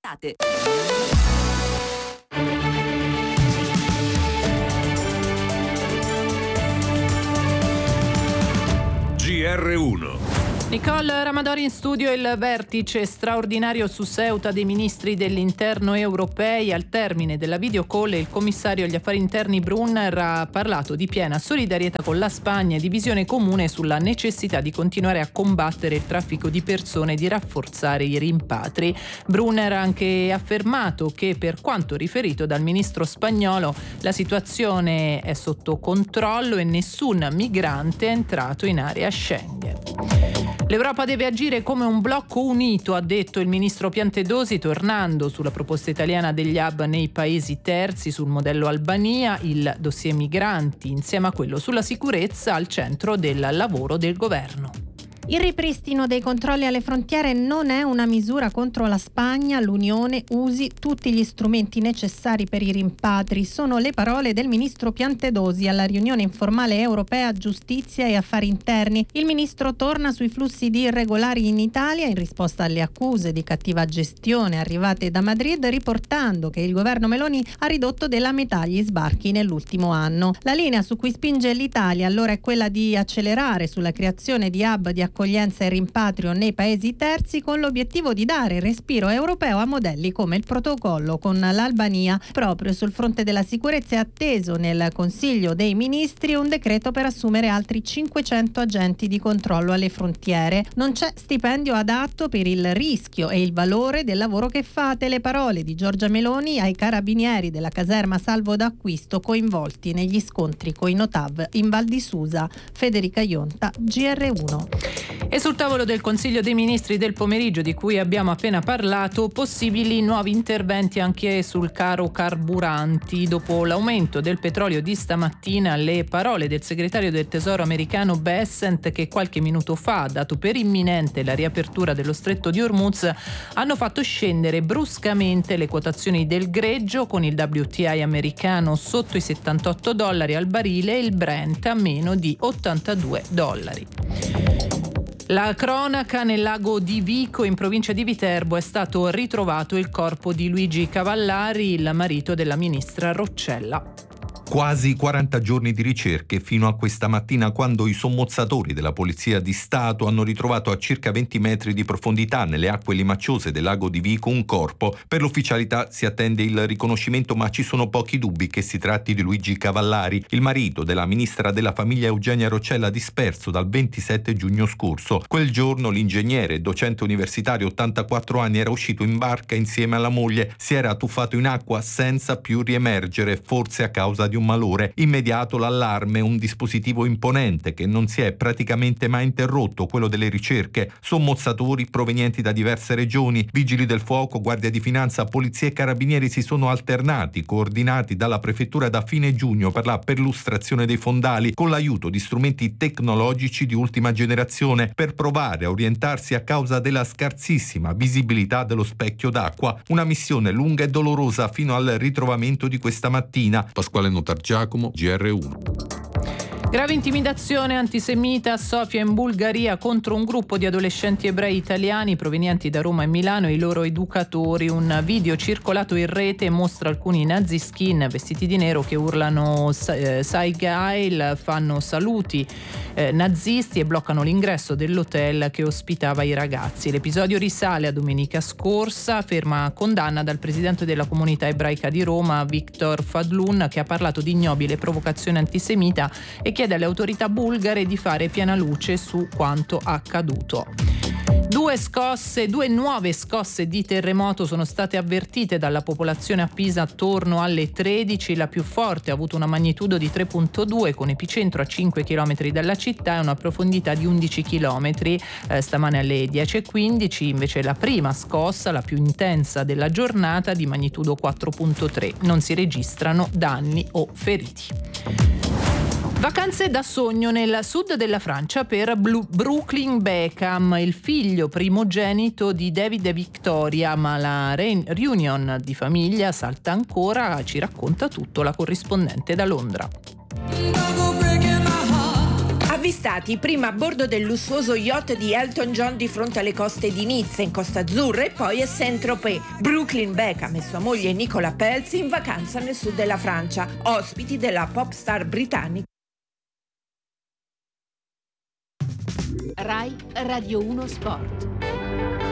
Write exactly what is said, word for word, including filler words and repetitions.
limitate. G R uno. Nicole Ramadori in studio. Il vertice straordinario su Ceuta dei ministri dell'interno europei. Al termine della videocall il commissario agli affari interni Brunner ha parlato di piena solidarietà con la Spagna e di visione comune sulla necessità di continuare a combattere il traffico di persone e di rafforzare i rimpatri. Brunner ha anche affermato che, per quanto riferito dal ministro spagnolo, la situazione è sotto controllo e nessun migrante è entrato in area Schengen. L'Europa deve agire come un blocco unito, ha detto il ministro Piantedosi, tornando sulla proposta italiana degli hub nei paesi terzi sul modello Albania, il dossier migranti insieme a quello sulla sicurezza al centro del lavoro del governo. Il ripristino dei controlli alle frontiere non è una misura contro la Spagna. L'Unione usi tutti gli strumenti necessari per i rimpatri. Sono le parole del ministro Piantedosi alla riunione informale europea Giustizia e Affari Interni. Il ministro torna sui flussi di irregolari in Italia in risposta alle accuse di cattiva gestione arrivate da Madrid, riportando che il governo Meloni ha ridotto della metà gli sbarchi nell'ultimo anno. La linea su cui spinge l'Italia allora è quella di accelerare sulla creazione di hub di accoglienza accoglienza e rimpatrio nei paesi terzi, con l'obiettivo di dare respiro europeo a modelli come il protocollo con l'Albania. Proprio sul fronte della sicurezza è atteso nel Consiglio dei Ministri un decreto per assumere altri cinquecento agenti di controllo alle frontiere. Non c'è stipendio adatto per il rischio e il valore del lavoro che fate, le parole di Giorgia Meloni ai carabinieri della caserma Salvo d'Acquisto coinvolti negli scontri coi Notav in Val di Susa. Federica Ionta, G R uno. E sul tavolo del Consiglio dei Ministri del pomeriggio, di cui abbiamo appena parlato, possibili nuovi interventi anche sul caro carburanti. Dopo l'aumento del petrolio di stamattina, le parole del segretario del Tesoro americano Bessent, che qualche minuto fa ha dato per imminente la riapertura dello stretto di Hormuz, hanno fatto scendere bruscamente le quotazioni del greggio, con il W T I americano sotto i settantotto dollari al barile e il Brent a meno di ottantadue dollari. La cronaca: nel lago di Vico, in provincia di Viterbo, è stato ritrovato il corpo di Luigi Cavallari, il marito della ministra Roccella. Quasi quaranta giorni di ricerche fino a questa mattina, quando i sommozzatori della Polizia di Stato hanno ritrovato a circa venti metri di profondità nelle acque limacciose del lago di Vico un corpo. Per l'ufficialità si attende il riconoscimento, ma ci sono pochi dubbi che si tratti di Luigi Cavallari, il marito della ministra della famiglia Eugenia Roccella, disperso dal ventisette giugno scorso. Quel giorno l'ingegnere docente universitario, ottantaquattro anni, era uscito in barca insieme alla moglie, si era tuffato in acqua senza più riemergere, forse a causa di un malore. Immediato l'allarme, un dispositivo imponente che non si è praticamente mai interrotto, quello delle ricerche. Sommozzatori provenienti da diverse regioni, vigili del fuoco, guardia di finanza, polizia e carabinieri si sono alternati, coordinati dalla prefettura da fine giugno per la perlustrazione dei fondali, con l'aiuto di strumenti tecnologici di ultima generazione, per provare a orientarsi a causa della scarsissima visibilità dello specchio d'acqua. Una missione lunga e dolorosa fino al ritrovamento di questa mattina. Pasquale Notar Giacomo, G R uno. Grave intimidazione antisemita a Sofia, in Bulgaria, contro un gruppo di adolescenti ebrei italiani provenienti da Roma e Milano e i loro educatori. Un video circolato in rete mostra alcuni nazi skin vestiti di nero che urlano eh, Sai Geil, fanno saluti eh, nazisti e bloccano l'ingresso dell'hotel che ospitava i ragazzi. L'episodio risale a domenica scorsa, ferma condanna dal presidente della comunità ebraica di Roma, Victor Fadlun, che ha parlato di ignobile provocazione antisemita e chiede alle autorità bulgare di fare piena luce su quanto accaduto. Due scosse, due nuove scosse di terremoto sono state avvertite dalla popolazione a Pisa attorno alle tredici. La più forte ha avuto una magnitudo di tre virgola due, con epicentro a cinque chilometri dalla città e una profondità di undici chilometri. Eh, stamane alle dieci e quindici invece la prima scossa, la più intensa della giornata, di magnitudo quattro virgola tre. Non si registrano danni o feriti. Vacanze da sogno nel sud della Francia per Blue Brooklyn Beckham, il figlio primogenito di David e Victoria, ma la re- reunion di famiglia salta ancora, ci racconta tutto la corrispondente da Londra. A Intervistati prima a bordo del lussuoso yacht di Elton John di fronte alle coste di Nizza in Costa Azzurra e poi a Saint-Tropez. Brooklyn Beckham e sua moglie Nicola Pelz in vacanza nel sud della Francia, ospiti della pop star britannica. Rai Radio uno Sport.